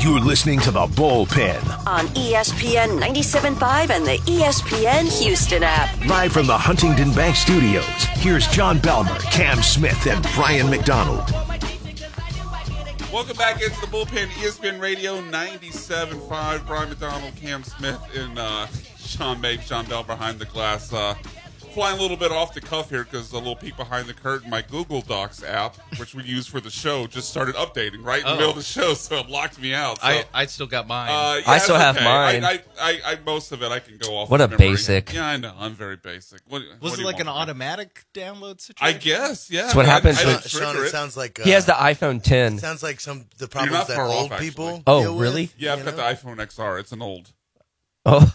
You're listening to The Bullpen on ESPN 97.5 and the ESPN Houston app. Live from the Huntington Bank Studios. Here's John Belmer, Cam Smith, and Brian McDonald. Welcome back into the Bullpen, ESPN Radio 97.5. Brian McDonald, Cam Smith, and Sean Mapes, John Bell behind the glass. Flying a little bit off the cuff here because a little peek behind the curtain. My Google Docs app, which we use for the show, just started updating right in the middle of the show, so it locked me out. So, I still got mine. yeah, I still have mine. I most of it I can go off. What of a memory. basic. Yeah, I know. I'm very basic. What Was do it you like want an from me? automatic download situation? I guess. Yeah. That's what happens I when- didn't Sean, trigger it it. sounds like He has the iPhone 10. sounds like the not problems that far old off, people. actually. Oh, deal with, really? Yeah, I've you got know? the iPhone XR. It's an old. Oh,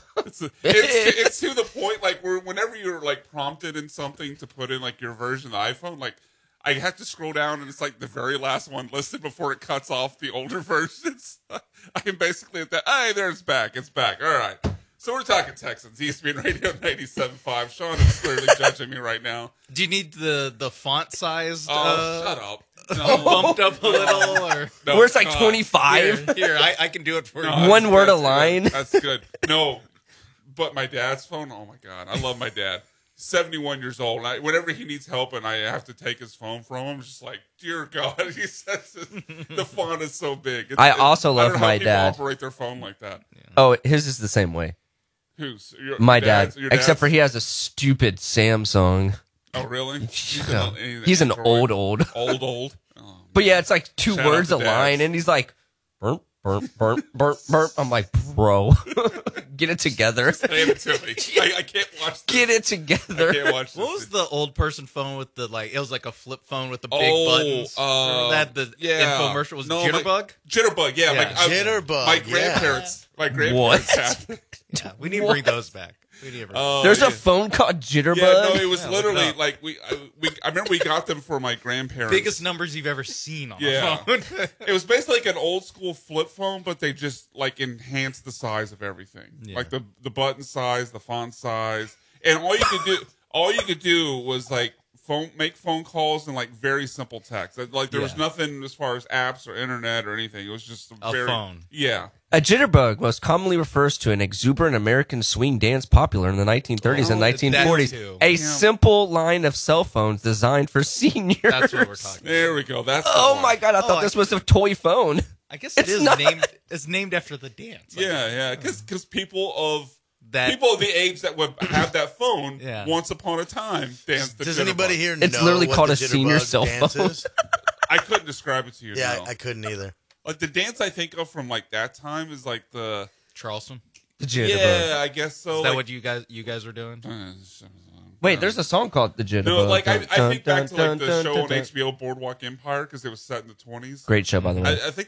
It's to the point, like, whenever you're, like, prompted in something to put in, like, your version of the iPhone, like, I have to scroll down, and it's, like, the very last one listed before it cuts off the older versions. I can basically at that, hey, there it's back. It's back. All right. So we're talking Texans, ESPN Radio 97.5. Sean is clearly judging me right now. Do you need the font size Oh, shut up. No. bumped up a little? Or No, where it's like God. 25. here, I can do it for No, you. One that's- word a that's line. good. That's good. No, but my dad's phone, oh my God. I love my dad. 71 years old. And whenever he needs help and I have to take his phone from him, I'm just like, dear God. He says the font is so big. I also I don't love know how my people dad. operate their phone like that. Oh, his is the same way. Who's? My your dad. dad's? Your Except dad's? for he has a stupid Samsung. Oh, really? He's an Android. old. Old. Oh, But yeah, it's like two Shout out words to a line, dads. and he's like, burp, burp, burp, burp, burp. I'm like, bro, get it together. hand it to me. I can't watch this. Get it I together. can't watch this. What was the old person phone with the it was like a flip phone with the big Oh, buttons? Remember that the yeah. infomercial was No, Jitterbug? Jitterbug, yeah. Yeah. Jitterbug, My yeah. grandparents. My grandparents What? had. Yeah, we need to bring those back. We need to bring Oh, There's yeah. a phone called Jitterbug. Yeah, no, it was Yeah, look it literally up. like I remember we got them for my grandparents. biggest numbers you've ever seen on Yeah. a phone. It was basically like an old school flip phone, but they just like enhanced the size of everything, Yeah. like the button size, the font size, and all you could do was like make phone calls and like very simple text. Like there was Yeah. nothing as far as apps or internet or anything. It was just A very phone. Yeah. A jitterbug most commonly refers to an exuberant American swing dance popular in the 1930s and Oh, 1940s. that too. A simple line of cell phones designed for seniors. That's what we're talking about. There we go. That's the Oh one. my God! I thought I- this was a toy phone. I guess it It's is not. named. It's named after the dance. Yeah, because people of That the age that would have that phone Yeah. once upon a time danced the Does jitterbug. anybody here It's know literally what called the a senior jitterbug cell dance phone. is? I couldn't describe it to you. Yeah, no. I couldn't either. Like the dance I think of from like that time is like the Charleston. The jitterbug. yeah, I guess so. Is that like, what you guys are doing? Wait, there's a song called The Jitterbug. no, like I think back to like the Dun, show dun, on dun. HBO Boardwalk Empire because it was set in the 20s. Great show, by the way. I think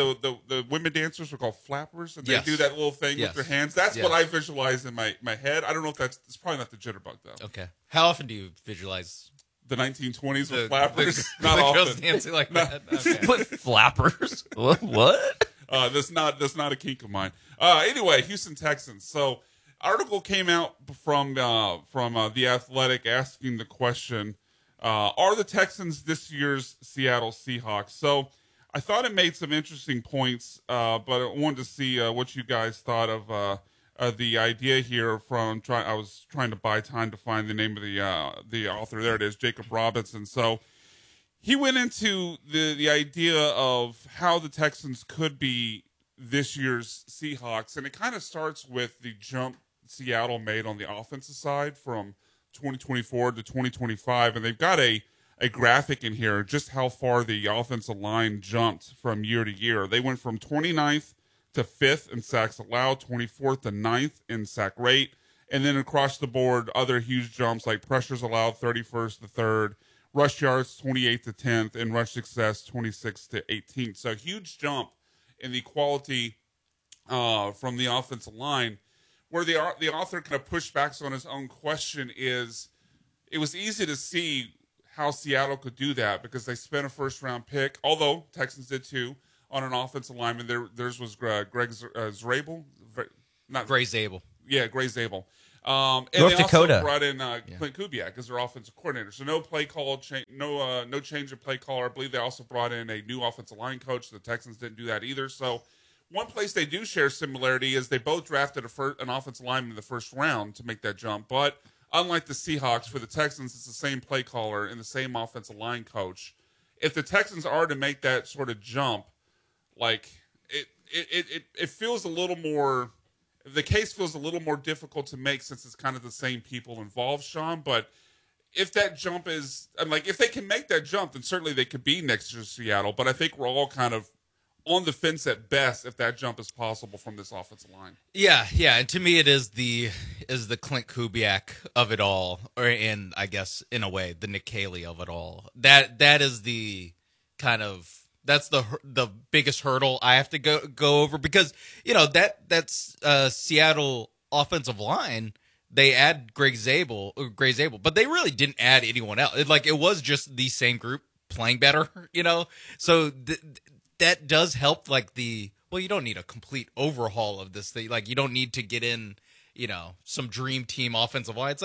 the women dancers were called flappers, and they Yes. do that little thing Yes. with their hands. That's Yes. what I visualize in my head. I don't know if it's probably not the jitterbug though. Okay. How often do you visualize The 1920s the with flappers, the, not the girls often. dancing like that? Okay. With flappers. What? That's not a kink of mine. Anyway, Houston Texans. So, article came out from the Athletic asking the question: are the Texans this year's Seattle Seahawks? So, I thought it made some interesting points, but I wanted to see what you guys thought of the idea here. I was trying to buy time to find the name of the author. There it is, Jacob Robinson. So. He went into the idea of how the Texans could be this year's Seahawks, and it kind of starts with the jump Seattle made on the offensive side from 2024 to 2025, and they've got a graphic in here just how far the offensive line jumped from year to year. They went from 29th to 5th in sacks allowed, 24th to 9th in sack rate, and then across the board, other huge jumps like pressures allowed, 31st to 3rd, rush yards 28th to 10th, and rush success 26th to 18th. So huge jump in the quality from the offensive line. Where the author kind of pushed back on his own question is, it was easy to see how Seattle could do that because they spent a first-round pick, although Texans did too, on an offensive lineman. Theirs was Greg Zrabel. Not Gray Zabel. Yeah, Gray Zabel. And North they Dakota. also brought in Clint Kubiak as their offensive coordinator. So no play call, no change of play caller. I believe they also brought in a new offensive line coach. The Texans didn't do that either. So one place they do share similarity is they both drafted an offensive lineman in the first round to make that jump. But unlike the Seahawks, for the Texans, it's the same play caller and the same offensive line coach. If the Texans are to make that sort of jump, like it feels a little more. The case feels a little more difficult to make since it's kind of the same people involved, Sean. But if that jump is, like, if they can make that jump, then certainly they could be next to Seattle. But I think we're all kind of on the fence at best if that jump is possible from this offensive line. Yeah, and to me it is the Clint Kubiak of it all, and I guess in a way the Nick Caley of it all. That is the kind of that's the biggest hurdle I have to go over, because that's Seattle offensive line. They add Greg Zabel, but they really didn't add anyone else. It was just the same group playing better, So that does help. You don't need a complete overhaul of this thing. You don't need to get in, some dream team offensive line. It's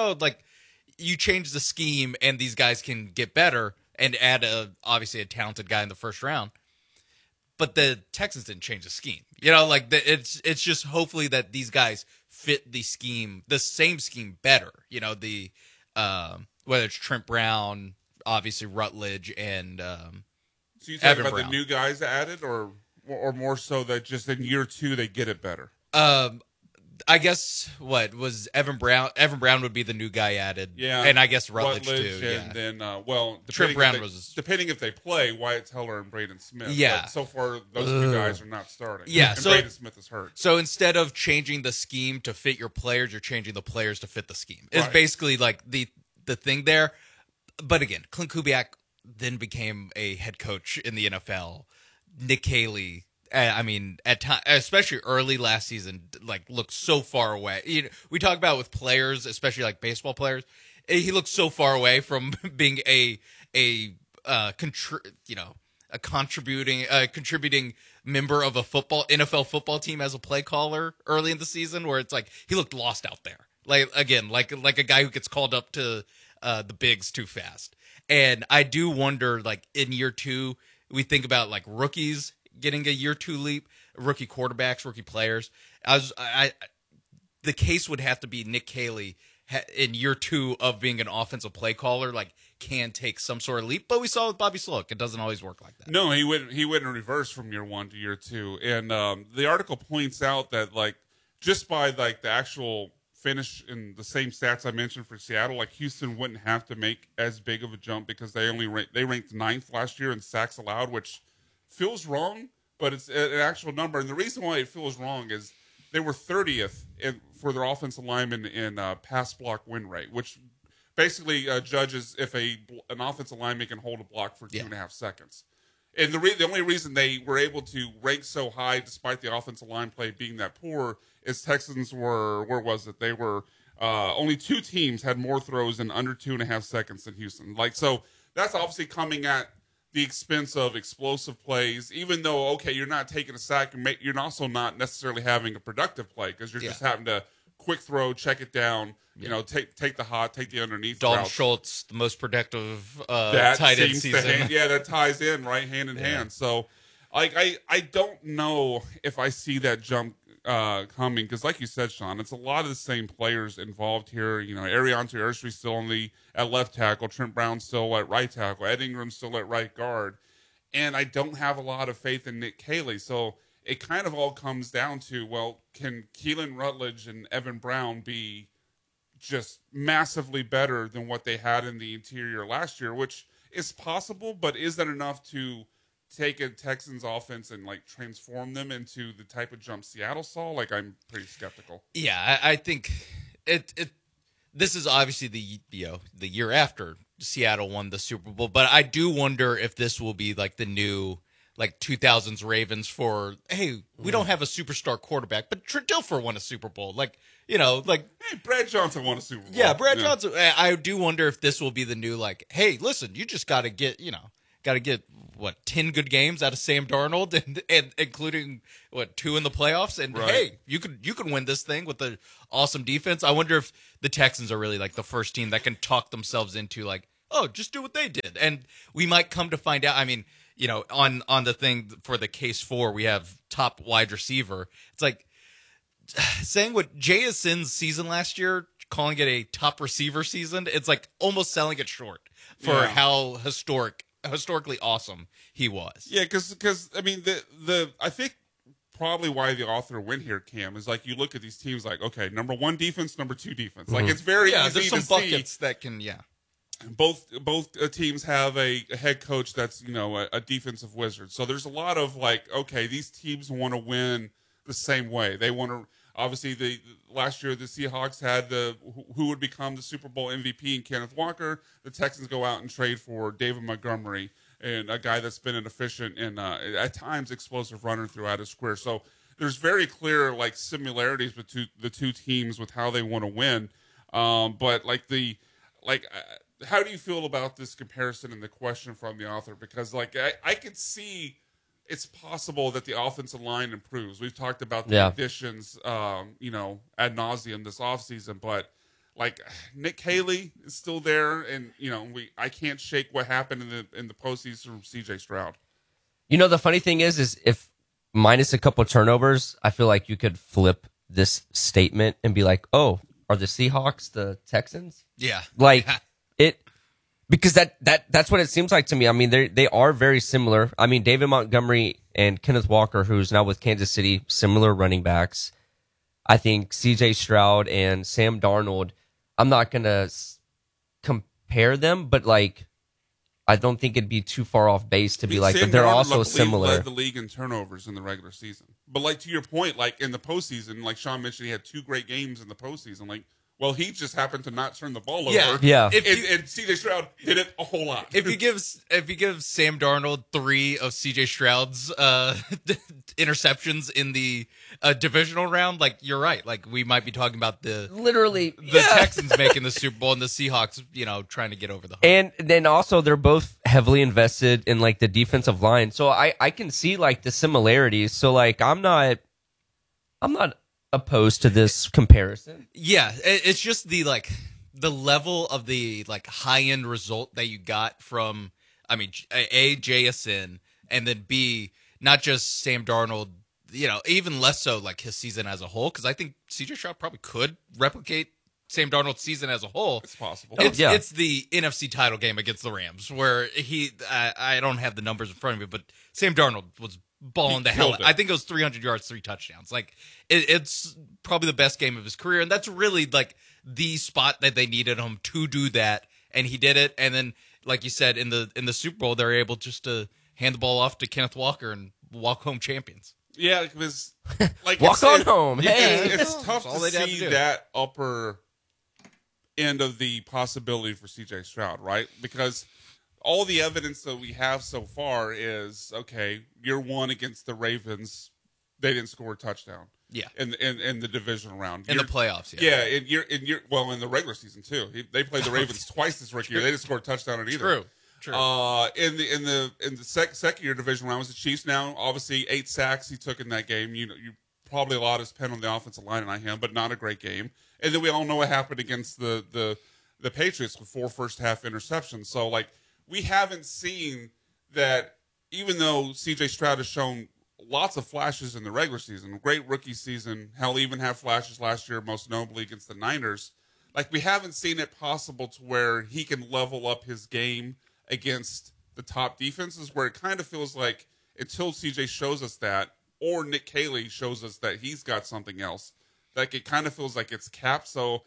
you change the scheme and these guys can get better and add obviously a talented guy in the first round. But the Texans didn't change the scheme. It's just hopefully that these guys fit the scheme, the same scheme better. Whether it's Trent Brown, obviously Rutledge, and so you talking Evan about Brown. the new guys added, or more so that just in year two they get it better? I guess what was Evan Brown? Evan Brown would be the new guy added. Yeah, and I guess Rutledge too. And then Trent Brown depending if they play Wyatt Teller and Braden Smith. Yeah, but so far those two guys are not starting. Yeah, and Braden Smith is hurt. So instead of changing the scheme to fit your players, you're changing the players to fit the scheme. It's Right. basically the thing there. But again, Clint Kubiak then became a head coach in the NFL. Nick Caley, at times, especially early last season, looked so far away. We talk about with players, especially baseball players, he looked so far away from being a contributing member of a NFL football team as a play caller early in the season, where it's he looked lost out there. Like a guy who gets called up to the bigs too fast. And I do wonder, in year two, we think about rookies getting a year two leap, rookie quarterbacks, rookie players. The case would have to be Nick Caley in year two of being an offensive play caller, can take some sort of leap. But we saw with Bobby Sloak, it doesn't always work like that. No, he went in reverse from year one to year two. And the article points out that just by the actual finish in the same stats I mentioned for Seattle, Houston wouldn't have to make as big of a jump because they ranked 9th last year in sacks allowed, which feels wrong, but it's an actual number. And the reason why it feels wrong is they were 30th for their offensive linemen in pass block win rate, which basically judges if an offensive lineman can hold a block for 2.5 seconds. And the only reason they were able to rank so high, despite the offensive line play being that poor, is Texans were, where was it? They were only 2 teams had more throws in under 2.5 seconds than Houston. So that's obviously coming at the expense of explosive plays, even though, okay, you're not taking a sack, you're also not necessarily having a productive play because you're just having to quick throw, check it down, take the hot, take the underneath Dalton routes. Schultz, the most productive that tight end seems season. that ties in right hand in hand. So, I don't know if I see that jump coming because, like you said, Sean, it's a lot of the same players involved here. Arianto Urshby still at left tackle, Trent Brown still at right tackle, Ed Ingram still at right guard, and I don't have a lot of faith in Nick Caley. So it kind of all comes down to, well, can Keelan Rutledge and Evan Brown be just massively better than what they had in the interior last year, which is possible, but is that enough to take a Texans offense and transform them into the type of jump Seattle saw? I'm pretty skeptical. Yeah, I think this is obviously the year after Seattle won the Super Bowl, but I do wonder if this will be the new 2000s Ravens for, hey, we don't have a superstar quarterback, but Trent Dilfer won a Super Bowl. Hey, Brad Johnson won a Super Bowl. Yeah, Brad Johnson. I do wonder if this will be the new, hey, listen, you just got to get, 10 good games out of Sam Darnold and including 2 in the playoffs. And right. Hey, you could win this thing with the awesome defense. I wonder if the Texans are really the first team that can talk themselves into oh, just do what they did. And we might come to find out. on the thing for the case 4, we have top wide receiver. It's like saying what Jason's season last year, calling it a top receiver season. It's like almost selling it short for how historically awesome he was. Yeah, because I mean I think probably why the author went here, Cam, is like you look at these teams like, okay, number 1 defense, number 2 defense. Like it's very easy there's some to see. buckets that can Both teams have a head coach that's a defensive wizard. So there's a lot of like, okay, these teams want to win the same way. They want to obviously last year the Seahawks had who would become the Super Bowl MVP in Kenneth Walker. The Texans go out and trade for David Montgomery, and a guy that's been an efficient and at times explosive runner throughout his career. So there's very clear like similarities between the two teams with how they want to win. But how do you feel about this comparison and the question from the author? Because like I could see it's possible that the offensive line improves. We've talked about the additions, ad nauseum this offseason, but like Nick Haley is still there, and I can't shake what happened in the postseason from C.J. Stroud. The funny thing is if minus a couple turnovers, I feel like you could flip this statement and be like, oh, are the Seahawks the Texans? Yeah, like it. Because that's what it seems like to me. I mean, they are very similar. I mean, David Montgomery and Kenneth Walker, who's now with Kansas City, similar running backs. I think C.J. Stroud and Sam Darnold, I'm not going to compare them, but like, I don't think it'd be too far off base to be like, Sam but they're Darnold, also similar. Led the league in turnovers in the regular season. But like to your point, like in the postseason, like Sean mentioned, he had 2 great games in the postseason. Like, well, he just happened to not turn the ball over. Yeah. And C.J. Stroud did it a whole lot. If you give Sam Darnold 3 of C.J. Stroud's interceptions in the divisional round, like you're right. Like we might be talking about the Texans making the Super Bowl and the Seahawks, trying to get over the hump. And then also they're both heavily invested in like the defensive line. So I can see like the similarities. So like I'm not opposed to this comparison. Yeah, it's just the level of the like high end result that you got from, I mean, A, JSN, and then B, not just Sam Darnold, even less so like his season as a whole, because I think CJ Stroud probably could replicate Sam Darnold's season as a whole. It's possible. It's the NFC title game against the Rams where I don't have the numbers in front of me, but Sam Darnold was balling the hell out. I think it was 300 yards, 3 touchdowns. Like it's probably the best game of his career, and that's really like the spot that they needed him to do that, and he did it. And then, like you said, in the Super Bowl, they're able just to hand the ball off to Kenneth Walker and walk home champions. Yeah, because like walk on home. Hey, it's tough to see that upper end of the possibility for C.J. Stroud, right? Because all the evidence that we have so far is, okay, year 1 against the Ravens, they didn't score a touchdown. Yeah. In the divisional round. In the playoffs, yeah. In the regular season too. They played the Ravens twice this rookie year. They didn't score a touchdown in either. True. In the second year division round was the Chiefs. Now, obviously, 8 sacks he took in that game. You probably a lot of pen on the offensive line on him, but not a great game. And then we all know what happened against the Patriots with 4 first half interceptions. So like, we haven't seen that, even though C.J. Stroud has shown lots of flashes in the regular season, great rookie season, hell, even had flashes last year, most notably against the Niners. Like, we haven't seen it possible to where he can level up his game against the top defenses, where it kind of feels like until C.J. shows us that, or Nick Haley shows us that he's got something else, like it kind of feels like it's capped. So,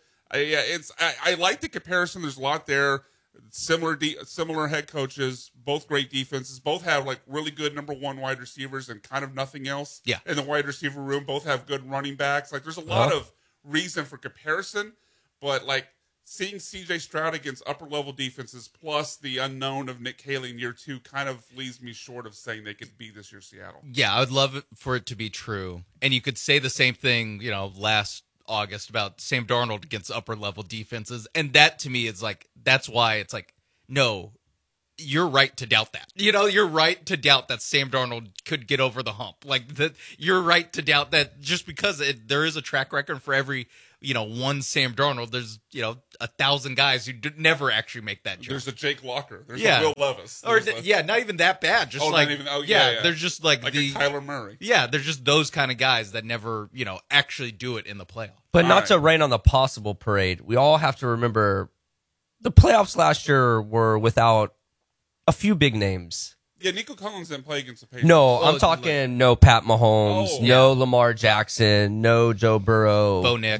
I like the comparison. There's a lot there. Similar head coaches, both great defenses, both have like really good number 1 wide receivers and kind of nothing else in the wide receiver room. Both have good running backs. Like there's a lot of reason for comparison, but like seeing C.J. Stroud against upper level defenses plus the unknown of Nick Haley in year 2 kind of leaves me short of saying they could beat this year's Seattle. Yeah, I would love it for it to be true, and you could say the same thing, last August about Sam Darnold against upper level defenses, and that to me is like, that's why it's like, no, you're right to doubt that. You're right to doubt that Sam Darnold could get over the hump. Like that, you're right to doubt that just because there is a track record for every, one Sam Darnold. There's 1,000 guys who never actually make that jump. There's a Jake Locker. There's a Will Levis. Or not even that bad. Just there's just like a Kyler Murray. Yeah, there's just those kind of guys that never, actually do it in the playoff. But not to rain on the possible parade. We all have to remember the playoffs last year were without a few big names. Yeah, Nico Collins didn't play against the Patriots. No, I'm talking no Pat Mahomes, no Lamar Jackson, no Joe Burrow. Bo Nix.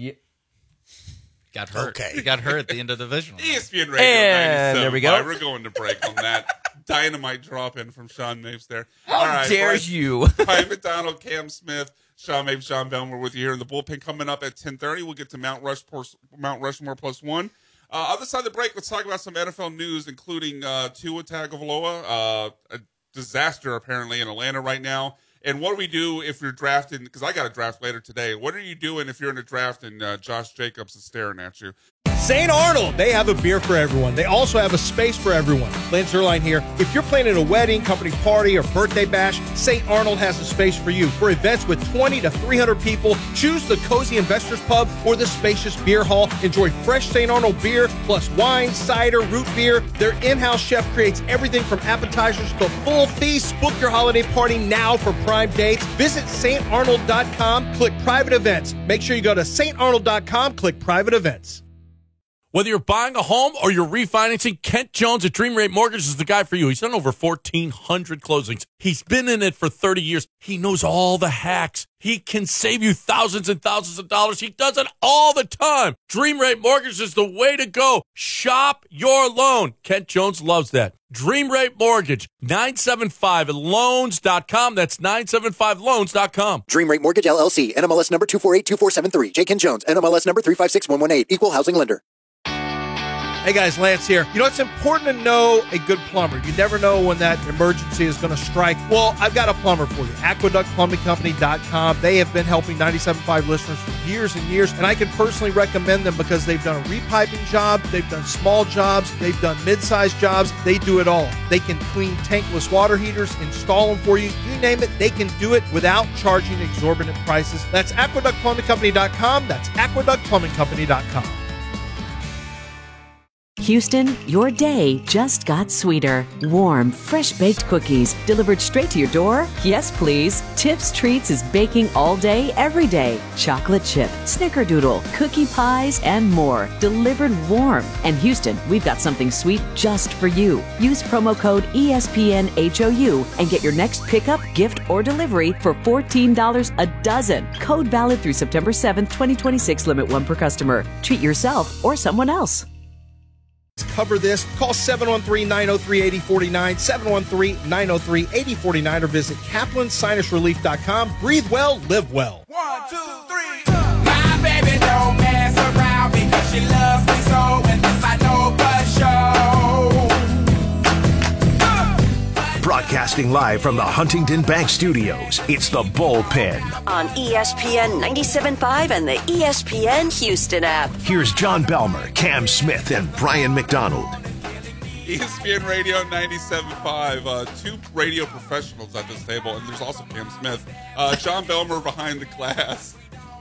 Got hurt. Okay. He got hurt at the end of the division. ESPN Radio and there we go. We're going to break on that. Dynamite drop in from Sean Mapes there. How dare you? Brian McDonald, Cam Smith, Sean Mapes, John Belmer with you here in the bullpen. Coming up at 10:30, we'll get to Mount Rushmore plus one. Other side of the break, let's talk about some NFL news, including Tua Tagovailoa, a disaster apparently in Atlanta right now. And what do we do if you're drafting? Because I got a draft later today. What are you doing if you're in a draft and Josh Jacobs is staring at you? St. Arnold, they have a beer for everyone. They also have a space for everyone. Lance Zerline here. If you're planning a wedding, company party, or birthday bash, St. Arnold has a space for you. For events with 20 to 300 people, choose the Cozy Investors Pub or the spacious beer hall. Enjoy fresh St. Arnold beer, plus wine, cider, root beer. Their in-house chef creates everything from appetizers to full feasts. Book your holiday party now for prime dates. Visit StArnold.com, click private events. Make sure you go to StArnold.com, click private events. Whether you're buying a home or you're refinancing, Kent Jones at Dream Rate Mortgage is the guy for you. He's done over 1,400 closings. He's been in it for 30 years. He knows all the hacks. He can save you thousands and thousands of dollars. He does it all the time. Dream Rate Mortgage is the way to go. Shop your loan. Kent Jones loves that. Dream Rate Mortgage, 975loans.com. That's 975loans.com. Dream Rate Mortgage, LLC, NMLS number 2482473. J. Kent Jones, NMLS number 356118. Equal housing lender. Hey guys, Lance here. It's important to know a good plumber. You never know when that emergency is going to strike. Well, I've got a plumber for you. AqueductPlumbingCompany.com. They have been helping 97.5 listeners for years and years, and I can personally recommend them because they've done a repiping job, they've done small jobs, they've done mid-sized jobs. They do it all. They can clean tankless water heaters, install them for you. You name it, they can do it without charging exorbitant prices. That's AqueductPlumbingCompany.com. That's AqueductPlumbingCompany.com. Houston, your day just got sweeter. Warm, fresh-baked cookies delivered straight to your door? Yes, please. Tips Treats is baking all day, every day. Chocolate chip, snickerdoodle, cookie pies, and more. Delivered warm. And Houston, we've got something sweet just for you. Use promo code ESPNHOU and get your next pickup, gift, or delivery for $14 a dozen. Code valid through September 7th, 2026. Limit 1 per customer. Treat yourself or someone else. Cover this. Call 713-903-8049, 713-903-8049, or visit KaplanSinusRelief.com. Breathe well, live well. 1, 2, 3. My baby don't mess around because she loves me so, and this I know for sure. Broadcasting live from the Huntington Bank Studios, it's the Bullpen on ESPN 97.5 and the ESPN Houston app. Here's John Belmer, Cam Smith, and Brian McDonald. ESPN Radio 97.5. Two radio professionals at this table, and there's also Cam Smith. John Belmer behind the glass.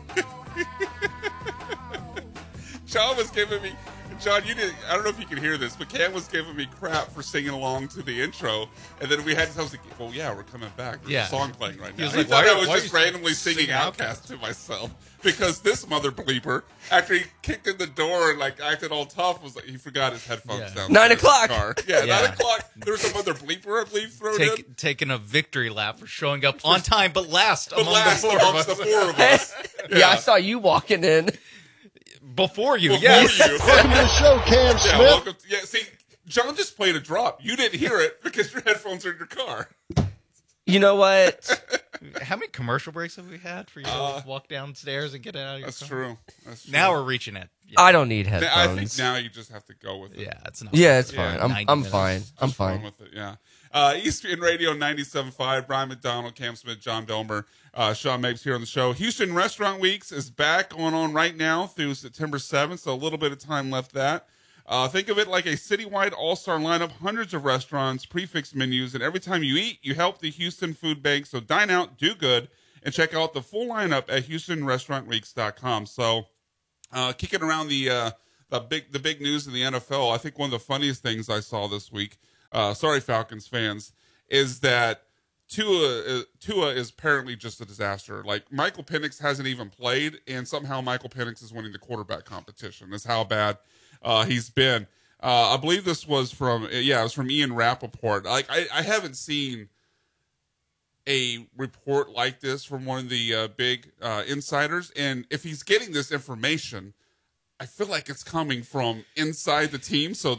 John was giving me... John, you didn't. I don't know if you can hear this, but Cam was giving me crap for singing along to the intro, and then I was like, "Well, yeah, we're coming back. There's a song playing right now." He was like, "Why I was just randomly singing Outkast to myself because this mother bleeper, after he kicked in the door and acted all tough, was like he forgot his headphones down. 9 o'clock. 9 o'clock. There was some other bleeper, I believe, thrown in. Taking a victory lap for showing up on time, but last amongst the four of us. Yeah, I saw you walking in. Before you. Welcome to the show, Cam Smith. See, John just played a drop. You didn't hear it because your headphones are in your car. You know what? How many commercial breaks have we had for you to walk downstairs and get out of your car? That's true. Now we're reaching it. Yeah. I don't need headphones. I think now you just have to go with it. Yeah, it's not. Yeah, it's fine. I'm fine. I'm fine with it. Yeah. ESPN Radio 97.5. Brian McDonald, Cam Smith, John Belmer, Sean Mapes here on the show. Houston Restaurant Weeks is back going on right now through September 7th, so a little bit of time left that. Think of it like a citywide all-star lineup, hundreds of restaurants, prefix menus, and every time you eat, you help the Houston Food Bank. So dine out, do good, and check out the full lineup at HoustonRestaurantWeeks.com. So kicking around the big news in the NFL, I think one of the funniest things I saw this week, sorry Falcons fans, is that Tua is apparently just a disaster. Like, Michael Penix hasn't even played, and somehow Michael Penix is winning the quarterback competition. That's how bad he's been. I believe this was from it was from Ian Rappaport. Like, I haven't seen a report like this from one of the big insiders, and if he's getting this information, I feel like it's coming from inside the team. So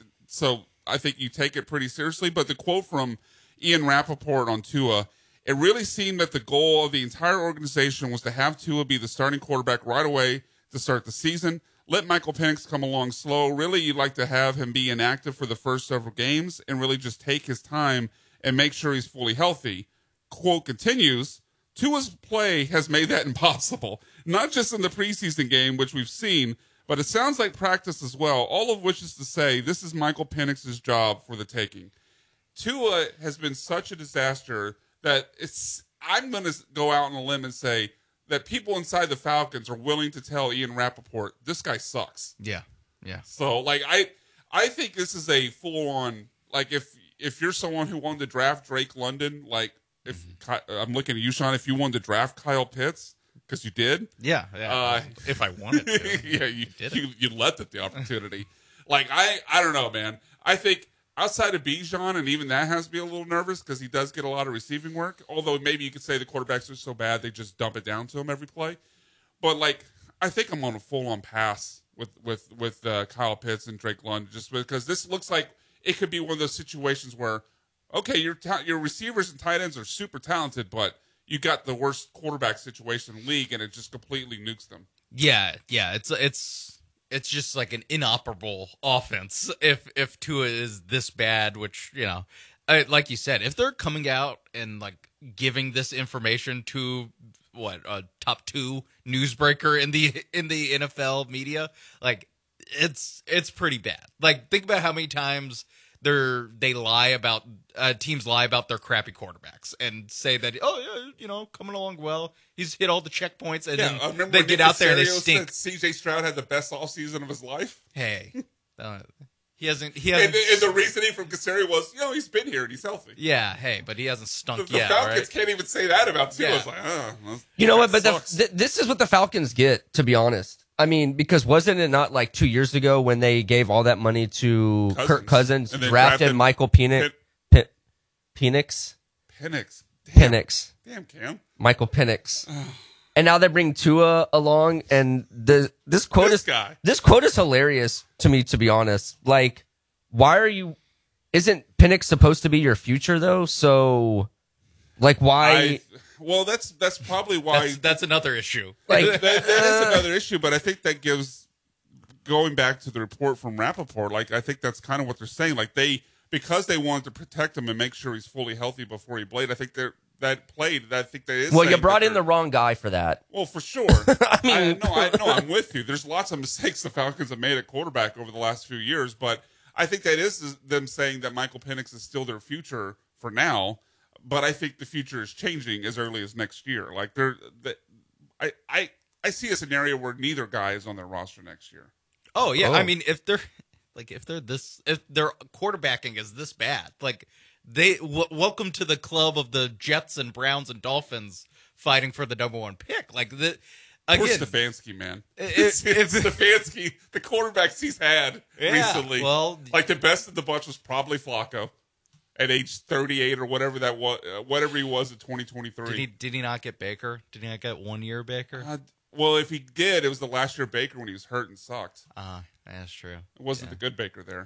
I think you take it pretty seriously. But the quote from Ian Rappaport on Tua, it really seemed that the goal of the entire organization was to have Tua be the starting quarterback right away to start the season. Let Michael Penix come along slow. Really, you'd like to have him be inactive for the first several games and really just take his time and make sure he's fully healthy. Quote continues, Tua's play has made that impossible, not just in the preseason game, which we've seen, but it sounds like practice as well, all of which is to say this is Michael Penix's job for the taking. Tua has been such a disaster that I'm going to go out on a limb and say that people inside the Falcons are willing to tell Ian Rappaport, this guy sucks. Yeah. So, like, I think this is a full-on, like, if you're someone who wanted to draft Drake London, like, I'm looking at you, Sean, if you wanted to draft Kyle Pitts, because you did. Yeah. If I wanted to. Yeah, you let the opportunity. Like, I don't know, man. I think outside of Bijan, and even that has to be a little nervous because he does get a lot of receiving work, although maybe you could say the quarterbacks are so bad they just dump it down to him every play. But, like, I think I'm on a full-on pass with Kyle Pitts and Drake London just because this looks like it could be one of those situations where, okay, your receivers and tight ends are super talented, but you got the worst quarterback situation in the league, and it just completely nukes them. Yeah. It's just like an inoperable offense if Tua is this bad, which, you know, like you said, if they're coming out and like giving this information to a top 2 newsbreaker in the NFL media, like it's pretty bad. Like, think about how many times they lie about teams lie about their crappy quarterbacks and say that, coming along well, he's hit all the checkpoints, and then they get out there and they stink. CJ Stroud had the best offseason of his life. Hey, he hasn't. And the reasoning from Caserio was, he's been here and he's healthy. Yeah, hey, but he hasn't stunk the yet. Falcons right? can't even say that about Tua. Yeah. It's like, you know what? But this is what the Falcons get, to be honest. I mean, because wasn't it not like 2 years ago when they gave all that money to Kirk Cousins, drafted Michael Penix? Penix. Damn, Cam. Michael Penix. And now they bring Tua along, and this quote is hilarious to me, to be honest. Like, isn't Penix supposed to be your future though? So, like, why? Well, that's probably why. That's another issue. Like, that is another issue, but I think that gives, going back to the report from Rappaport, like, I think that's kind of what they're saying. Like, because they wanted to protect him and make sure he's fully healthy before he played, I think I think that is. Well, you brought in the wrong guy for that. Well, for sure. I'm with you. There's lots of mistakes the Falcons have made at quarterback over the last few years, but I think that is them saying that Michael Penix is still their future for now. But I think the future is changing as early as next year. Like, I see a scenario where neither guy is on their roster next year. Oh yeah, I mean, if their quarterbacking is this bad, like welcome to the club of the Jets and Browns and Dolphins fighting for the number 1 pick. Like Poor Stefanski, man. Stefanski, the quarterbacks he's had recently, well, like the best of the bunch was probably Flacco. At age 38 or whatever that was, whatever he was in 2023. Did he not get Baker? Did he not get 1 year Baker? Well, if he did, it was the last year Baker when he was hurt and sucked. That's true. It wasn't the good Baker there.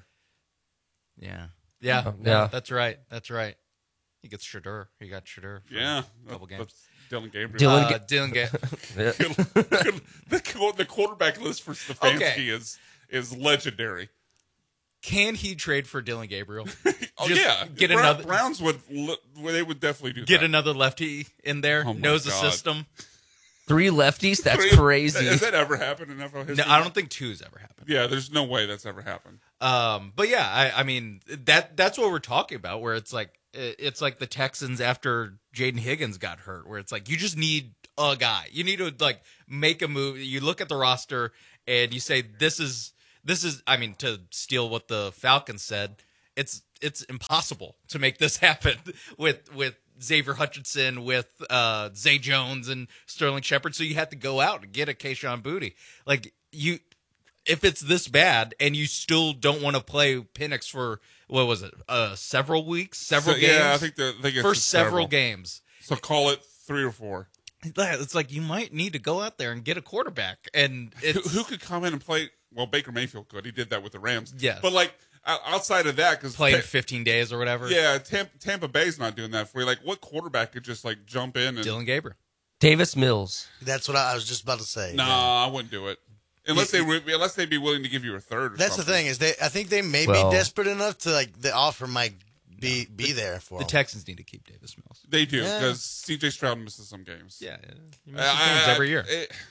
Yeah. That's right. He gets Shedeur. He got Shedeur. Yeah, a couple games. Dylan Gabriel. Dylan Gabriel. The quarterback list for Stefanski is legendary. Can he trade for Dylan Gabriel? Get another Browns would definitely do that. Get another lefty in there, knows the system. 3 lefties? That's Three- crazy. Has that ever happened in NFL history? No, I don't think 2's ever happened. Yeah, there's no way that's ever happened. But yeah, I mean that's what we're talking about. Where it's like the Texans after Jaden Higgins got hurt, where it's like you just need a guy. You need to like make a move. You look at the roster and you say this is. I mean, to steal what the Falcons said, it's impossible to make this happen with Xavier Hutchinson, with Zay Jones and Sterling Shepard. So you have to go out and get a Kayshon Boutte. Like if it's this bad and you still don't want to play Penix for what was it, several weeks, several games? Yeah, I think it's for just several terrible. games. So call it 3 or 4. It's like you might need to go out there and get a quarterback. And Who could come in and play? Well, Baker Mayfield could. He did that with the Rams. Yeah. But, like, outside of that, because play in 15 days or whatever. Yeah, Tampa Bay's not doing that for you. Like, what quarterback could just, like, jump in and... Dylan Gabriel. Davis Mills. That's what I was just about to say. No, I wouldn't do it. Unless they'd be willing to give you a third or That's something. the thing is I think they may be desperate enough to, like, the offer might be there for the them. Texans need to keep Davis Mills. They do, because C.J. Stroud misses some games. Yeah, he misses games every year.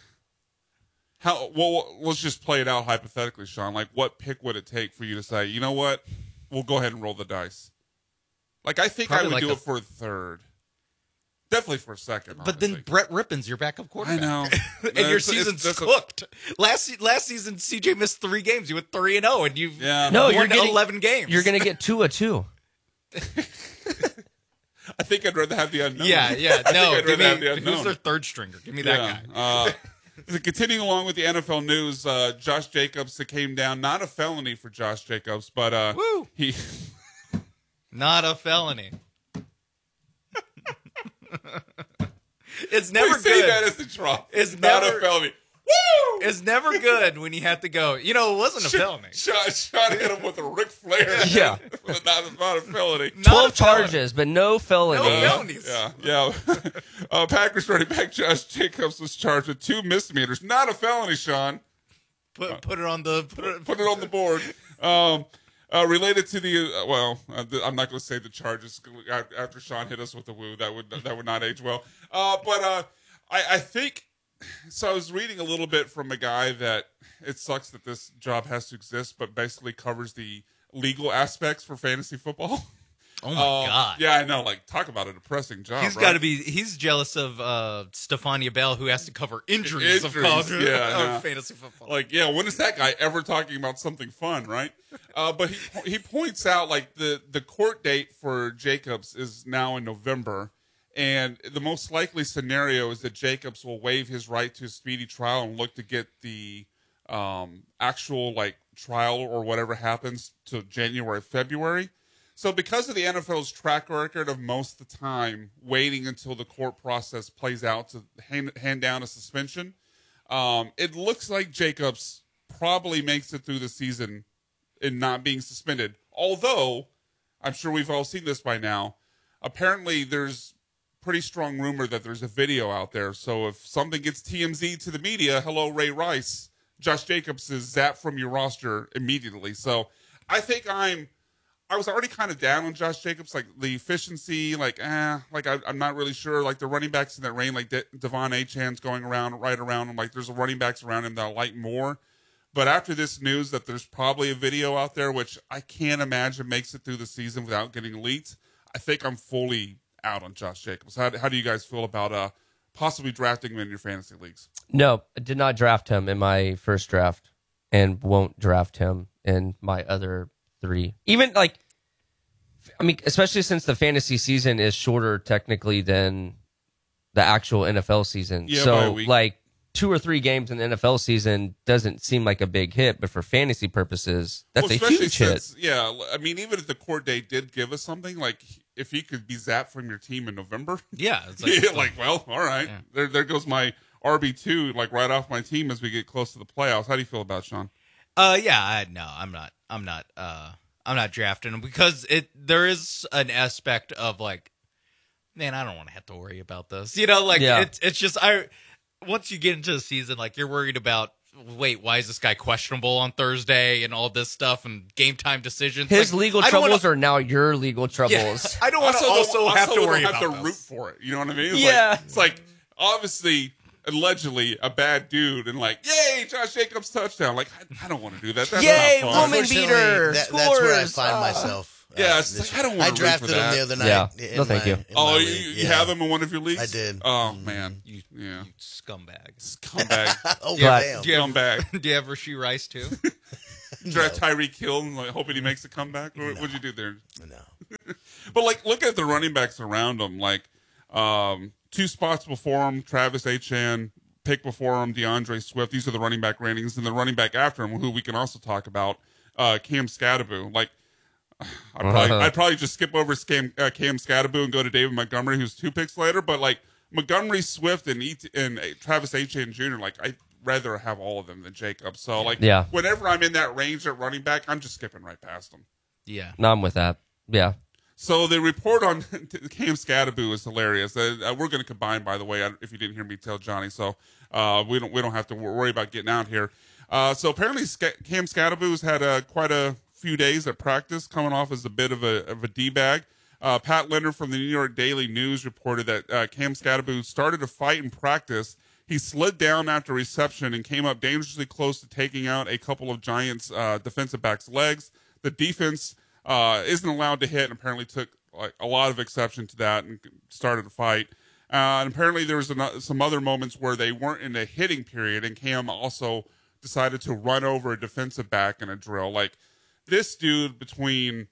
Let's just play it out hypothetically, Sean. Like, what pick would it take for you to say, you know what, we'll go ahead and roll the dice? Like, I think Probably I would like do it for a third. Definitely for a second. But then Brett Rippon's your backup quarterback. I know. And your season's cooked. Last season, CJ missed 3 games. You went 3-0, and you've No, you're won getting 11 games. You're going to get Tua too. I think I'd rather have the unknown. Yeah. No, give me who's their third stringer? Give me that guy. Continuing along with the NFL news, Josh Jacobs, it came down, not a felony for Josh Jacobs, but he not a felony. It's never good. Say that as the drop. It's not never a felony. Woo! It's never good when you have to go. You know, it wasn't a felony. Shot hit him with a Ric Flair. Yeah. not a felony. 12 charges, but no felony. No felonies. Yeah. Packers running back Josh Jacobs was charged with 2 misdemeanors. Not a felony, Sean. Put it on the Put it on the board. Related to the I'm not going to say the charges after Sean hit us with the woo. That would not age well. But I think so. I was reading a little bit from a guy that it sucks that this job has to exist, but basically covers the legal aspects for fantasy football. Oh my God. Yeah, I know. Like, talk about a depressing job. He's got to be. He's jealous of Stephania Bell, who has to cover injuries of college fantasy football. Like, yeah, when is that guy ever talking about something fun, right? But he points out, like, the court date for Jacobs is now in November, and the most likely scenario is that Jacobs will waive his right to a speedy trial and look to get the actual, like, trial or whatever happens to January, February. So because of the NFL's track record of most of the time waiting until the court process plays out to hand down a suspension, it looks like Jacobs probably makes it through the season in not being suspended. Although, I'm sure we've all seen this by now, apparently there's pretty strong rumor that there's a video out there. So if something gets TMZ to the media, hello, Ray Rice, Josh Jacobs is zapped from your roster immediately. So I think I was already kind of down on Josh Jacobs, like the efficiency, I'm not really sure. Like the running backs in that range, like Devon Achan's going right around him. Like there's running backs around him that I like more. But after this news that there's probably a video out there, which I can't imagine makes it through the season without getting leaked, I think I'm fully out on Josh Jacobs. How do you guys feel about possibly drafting him in your fantasy leagues? No, I did not draft him in my first draft and won't draft him in my other 3. Even especially since the fantasy season is shorter technically than the actual NFL season. Yeah, so like 2 or 3 games in the NFL season doesn't seem like a big hit, but for fantasy purposes, that's a huge hit. Yeah, I mean, even if the court date did give us something, like if he could be zapped from your team in November, yeah, it's well, all right, yeah. There goes my RB2, like right off my team as we get close to the playoffs. How do you feel about it, Sean? I'm not drafting him because there is an aspect of like, man, I don't want to have to worry about this. It's just once you get into the season, like you're worried about, wait, why is this guy questionable on Thursday and all this stuff and game time decisions? His legal troubles are now your legal troubles. Yeah, I don't want to also have to worry about root for it. You know what I mean? It's it's like obviously allegedly a bad dude and like, yay, Josh Jacobs touchdown. Like, I don't want to do that. That's Yay, not fun. woman beater. That's where I Scores. find myself. Yeah, it's like, I don't want to root for drafted him that. the other night. Yeah. No, thank you. Oh, you have him in one of your leagues? I did. Oh, man. You scumbag. Scumbag. Oh, Yeah. damn. Do you have, Scumbag. do you have Rashee Rice too? Draft Tyreek Hill and like, hoping he makes a comeback? What'd you do there? No. But like, look at the running backs around him. Like, 2 spots before him, Travis Etienne. Pick before him, DeAndre Swift. These are the running back ratings, and the running back after him, who we can also talk about, Cam Skattebo. Like, I'd probably just skip over Cam Skattebo and go to David Montgomery, who's 2 picks later. But like Montgomery, Swift, and Travis Etienne Jr. Like, I'd rather have all of them than Jacobs. So like, whenever I'm in that range at running back, I'm just skipping right past them. Yeah. No, I'm with that. Yeah. So the report on Cam Skattebo is hilarious. We're going to combine, by the way, if you didn't hear me tell Johnny. So we don't have to worry about getting out here. So apparently Cam Skattebo's had quite a few days at practice, coming off as a bit of a D-bag. Pat Leonard from the New York Daily News reported that Cam Skattebo started a fight in practice. He slid down after reception and came up dangerously close to taking out a couple of Giants defensive backs' legs. The defense isn't allowed to hit, and apparently took like a lot of exception to that and started a fight. And apparently there was some other moments where they weren't in a hitting period, and Cam also decided to run over a defensive back in a drill. Like, this dude, between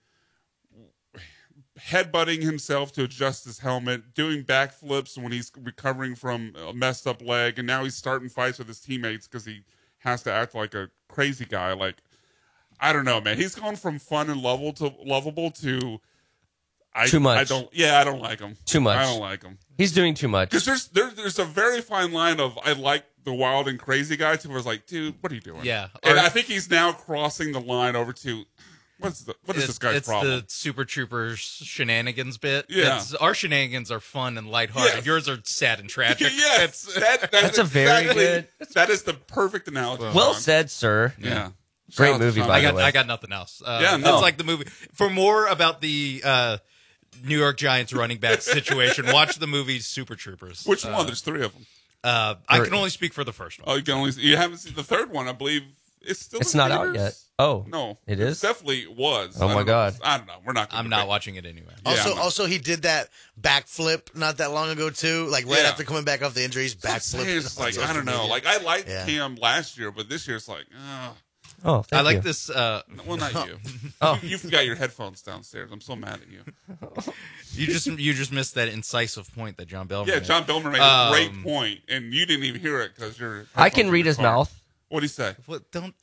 headbutting himself to adjust his helmet, doing backflips when he's recovering from a messed up leg, and now he's starting fights with his teammates because he has to act like a crazy guy. Like, I don't know, man. He's gone from fun and lovable to too much. I don't like him. Too much. I don't like him. He's doing too much. Because there's a very fine line of I like the wild and crazy guy to where it's like, dude, what are you doing? Yeah. And I think he's now crossing the line over to what is this guy's problem? It's the Super Troopers shenanigans bit. Yeah. Our shenanigans are fun and lighthearted. Yes. Yours are sad and tragic. Yes, that's a very good. That is the perfect analogy. Well Sean. said, sir. Yeah. Great Shout out to movie, Sean. by the way. I got nothing else. Yeah, no. It's like the movie. For more about the New York Giants running back situation, watch the movie Super Troopers. Which one? There's 3 of them. I can only speak for the first one. Oh, you haven't seen the third one, I believe. It's not theaters? out yet. Oh, no, it is. Definitely was. Oh my God. I don't know. We're not. I'm not watching it anyway. Also, he did that backflip not that long ago too. Like right after coming back off the injuries, backflip. It's like I don't know. Like I liked Cam last year, but this year it's like, oh, thank I like you. this. well, not you. Oh. You forgot your headphones downstairs. I'm so mad at you. You just missed that incisive point that John Bellmer. Yeah, made. John Bellmer made a great point, and you didn't even hear it because you're. I can read his mouth. What did he say? What, don't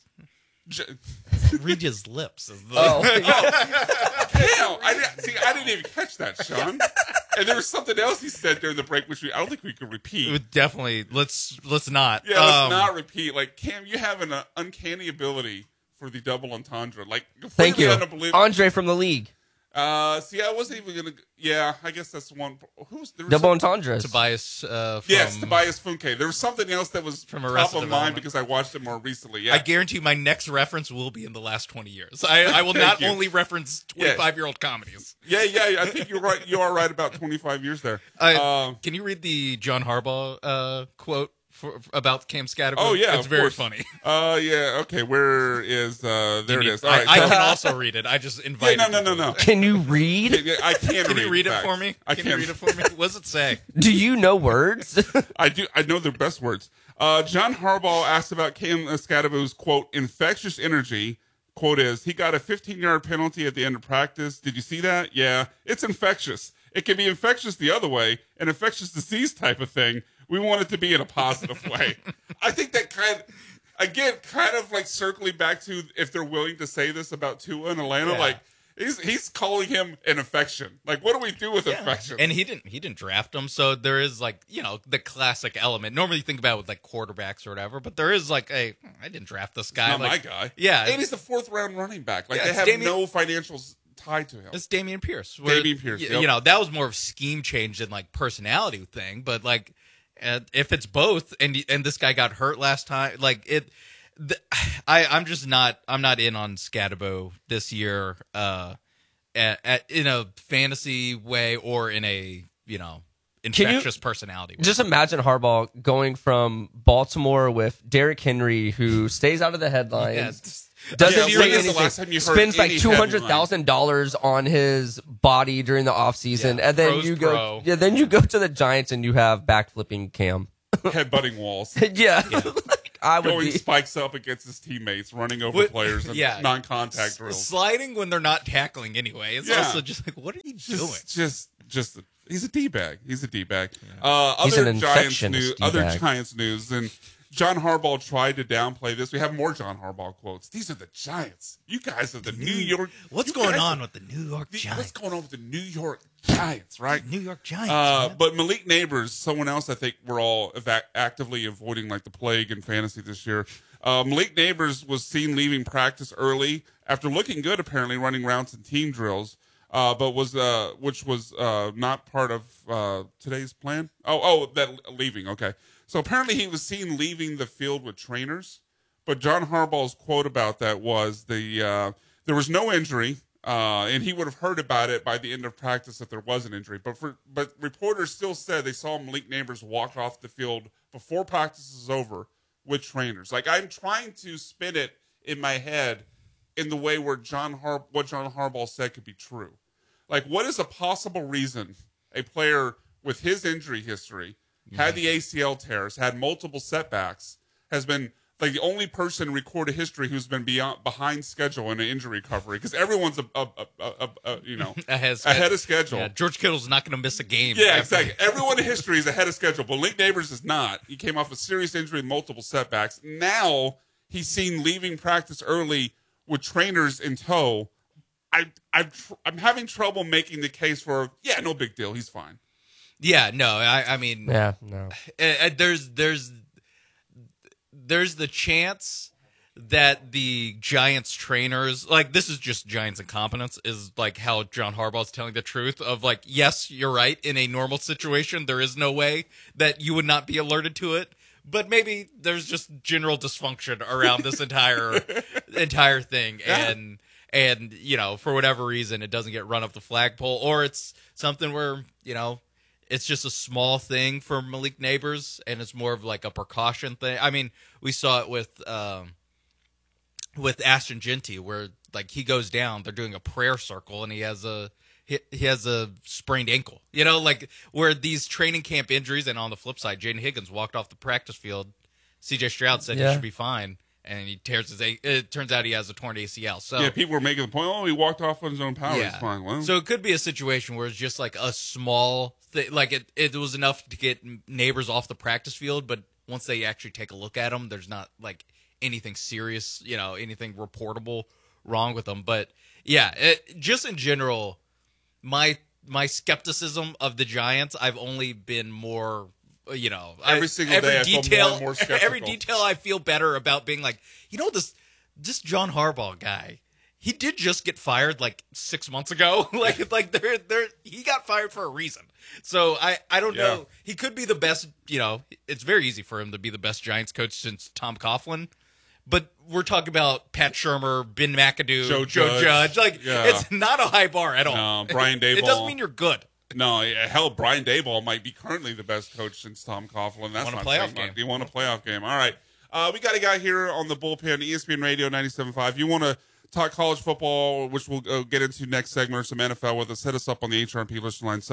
read his lips. Oh. Damn, I didn't even catch that, Sean. And there was something else he said during the break, which I don't think we could repeat. Definitely, let's not. Yeah, let's not repeat. Like, Cam, you have an uncanny ability for the double entendre. Like, Thank you, unbelievable. Andre from the league. See, I wasn't even gonna. Yeah, I guess that's one. Double entendres. Tobias. From, yes, Tobias Funke. There was something else that was from top Arrested of mind Development. because I watched it more recently. Yeah, I guarantee you my next reference will be in the last 20 years. I will not you. only reference 25-year-old comedies. Yeah. I think you're right. You are right about 25 years there. Can you read the John Harbaugh quote about Cam Skattebo? Oh yeah, it's very funny. Yeah. Okay, where is? There it is. All right, I can also read it. I just invited. No. Can you read? I can. Can read, you read it facts. for me? I Can you read it for me? What does it say? Do you know words? I do. I know their best words. John Harbaugh asked about Cam Skattebo's quote infectious energy. Quote is, he got a 15-yard penalty at the end of practice. Did you see that? Yeah, it's infectious. It can be infectious the other way, an infectious disease type of thing. We want it to be in a positive way. I think that kind of like circling back to if they're willing to say this about Tua in Atlanta, like he's calling him an infection. Like, what do we do with infection? And he didn't draft him, so there is like, the classic element. Normally you think about it with like quarterbacks or whatever, but there is like I didn't draft this guy. Not like, my guy. Yeah, and he's the 4th-round running back. Like, Yeah, they it's have no financials tied to him. It's Dameon Pierce. Dameon Pierce, yep. That was more of a scheme change than like personality thing. But like, if it's both, and this guy got hurt last time, like it, I'm not in on Skattebo this year, in a fantasy way or in a infectious personality. Just imagine Harbaugh going from Baltimore with Derrick Henry, who stays out of the headlines. Doesn't say anything. Spends like $200,000 on his body during the offseason, and then you go. Yeah, then you go to the Giants and you have backflipping Cam, headbutting walls. Yeah. I would going be spikes up against his teammates, running over players in non-contact drills, sliding when they're not tackling anyway. It's also just like, what are you doing? Just he's a D-bag. He's a D-bag. He's Other an Giants infectionist news. D-bag. Other Giants news and. John Harbaugh tried to downplay this. We have more John Harbaugh quotes. These are the Giants. You guys are the New York. What's going on with the New York Giants? What's going on with the New York Giants, right? New York Giants. But Malik Neighbors, someone else I think we're all actively avoiding like the plague in fantasy this year. Malik Neighbors was seen leaving practice early after looking good, apparently running routes and team drills, but which was not part of today's plan. That leaving. Okay. So apparently he was seen leaving the field with trainers, but John Harbaugh's quote about that was there was no injury, and he would have heard about it by the end of practice if there was an injury. But reporters still said they saw Malik Neighbors walk off the field before practice is over with trainers. Like, I'm trying to spin it in my head in the way where what John Harbaugh said could be true. Like, what is a possible reason a player with his injury history had the ACL tears, had multiple setbacks, has been like the only person in recorded history who's been behind schedule in an injury recovery, because everyone's ahead of schedule. Yeah, George Kittle's not going to miss a game. Yeah, exactly. Everyone in history is ahead of schedule, but Malik Neighbors is not. He came off a serious injury and multiple setbacks. Now he's seen leaving practice early with trainers in tow. I'm having trouble making the case for no big deal. He's fine. Yeah, no, I mean, yeah, no. There's the chance that the Giants trainers, like, this is just Giants incompetence, is like how John Harbaugh's telling the truth of like, yes, you're right. In a normal situation, there is no way that you would not be alerted to it. But maybe there's just general dysfunction around this entire thing, and for whatever reason, it doesn't get run up the flagpole, or it's something where it's just a small thing for Malik Neighbors, and it's more of like a precaution thing. I mean, we saw it with Ashton Genty, where like he goes down, they're doing a prayer circle, and he has a sprained ankle. Like where these training camp injuries, and on the flip side, Jaden Higgins walked off the practice field. C.J. Stroud said he should be fine, and he tears it turns out he has a torn ACL. So yeah, people were making the point, he walked off on his own power. He's fine. Well, so it could be a situation where it's just like a small thing, like it was enough to get Neighbors off the practice field, but once they actually take a look at him, there's not like anything serious, anything reportable wrong with him. But yeah, just in general, my skepticism of the Giants, I've only been more. Every single day I feel more and more skeptical. Every detail I feel better about being like, this John Harbaugh guy, he did just get fired like 6 months ago. He got fired for a reason. So I don't know. He could be the best, it's very easy for him to be the best Giants coach since Tom Coughlin. But we're talking about Pat Shurmur, Ben McAdoo, Joe Judge. It's not a high bar at all. No, Brian Daboll. It doesn't mean you're good. No, hell, Brian Daboll might be currently the best coach since Tom Coughlin. That's not a playoff game. He won a playoff game. All right. We got a guy here on the bullpen, ESPN Radio 97.5. You want to talk college football, which we'll get into next segment, or some NFL with us, hit us up on the HRP listener line,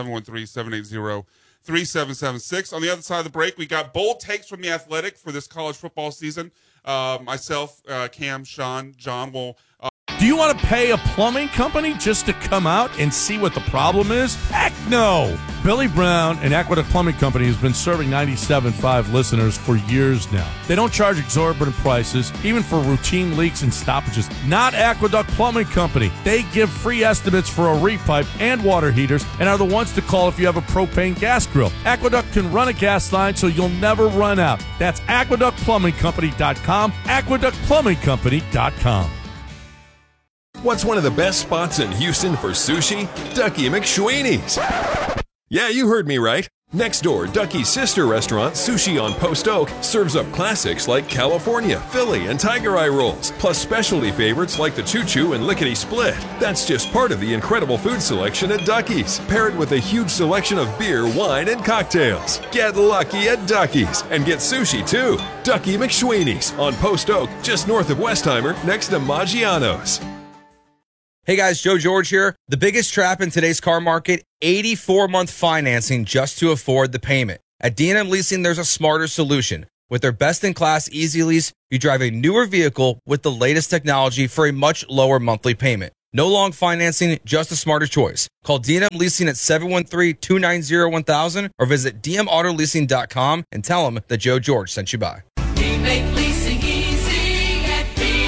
713-780-3776. On the other side of the break, we got bold takes from The Athletic for this college football season. Myself, Cam, Sean, John will... Do you want to pay a plumbing company just to come out and see what the problem is? Heck no! Billy Brown and Aqueduct Plumbing Company has been serving 97.5 listeners for years now. They don't charge exorbitant prices, even for routine leaks and stoppages. Not Aqueduct Plumbing Company. They give free estimates for a repipe and water heaters and are the ones to call if you have a propane gas grill. Aqueduct can run a gas line so you'll never run out. That's aqueductplumbingcompany.com, aqueductplumbingcompany.com. What's one of the best spots in Houston for sushi? Ducky McSweeney's. Yeah, you heard me right. Next door, Ducky's sister restaurant, Sushi on Post Oak, serves up classics like California, Philly, and Tiger Eye rolls, plus specialty favorites like the Choo Choo and Lickety Split. That's just part of the incredible food selection at Ducky's, paired with a huge selection of beer, wine, and cocktails. Get lucky at Ducky's and get sushi too. Ducky McSweeney's on Post Oak, just north of Westheimer, next to Maggiano's. Hey guys, Joe George here. The biggest trap in today's car market, 84-month financing just to afford the payment. At D&M Leasing, there's a smarter solution. With their best-in-class Easy Lease, you drive a newer vehicle with the latest technology for a much lower monthly payment. No long financing, just a smarter choice. Call D&M Leasing at 713-290-1000 or visit dmautoleasing.com and tell them that Joe George sent you by. We make leasing easy at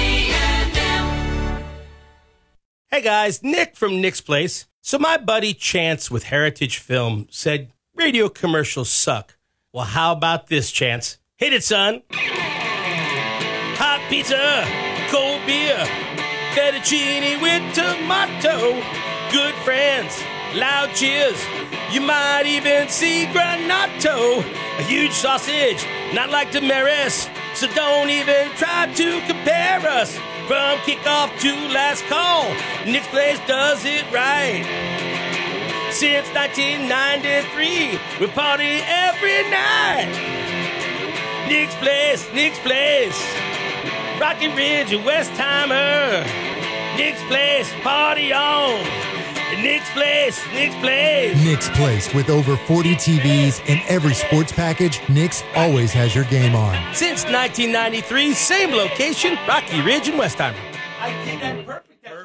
D&M. Hey guys, Nick from Nick's Place. So my buddy Chance with Heritage Film said radio commercials suck. Well, how about this, Chance? Hit it, son. Hot pizza, cold beer, fettuccine with tomato, good friends, loud cheers. You might even see Granato, a huge sausage, not like Damaris. So don't even try to compare us. From kickoff to last call, Nick's Place does it right. Since 1993, we party every night. Nick's Place, Nick's Place. Rocky Ridge and Westheimer. Nick's Place, party on. Nick's Place, Nick's Place. Nick's Place, with over 40 TVs and every sports package, Nick's always has your game on. Since 1993, same location, Rocky Ridge and Westheimer. I did that perfect.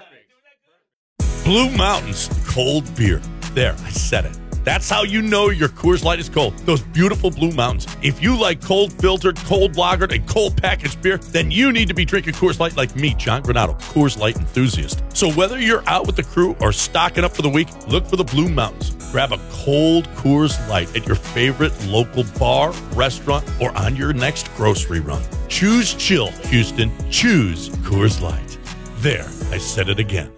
Blue Mountains cold beer. There, I said it. That's how you know your Coors Light is cold. Those beautiful Blue Mountains. If you like cold filtered, cold lagered, and cold packaged beer, then you need to be drinking Coors Light like me, John Granato, Coors Light enthusiast. So whether you're out with the crew or stocking up for the week, look for the Blue Mountains. Grab a cold Coors Light at your favorite local bar, restaurant, or on your next grocery run. Choose chill, Houston. Choose Coors Light. There, I said it again.